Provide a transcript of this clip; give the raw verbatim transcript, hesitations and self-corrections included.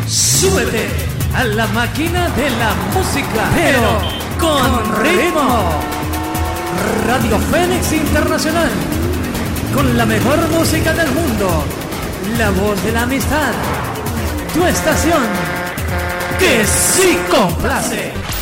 Súbete a la máquina de la música, pero con ritmo. Radio Fénix Internacional, con la mejor música del mundo, la voz de la amistad, tu estación que sí complace.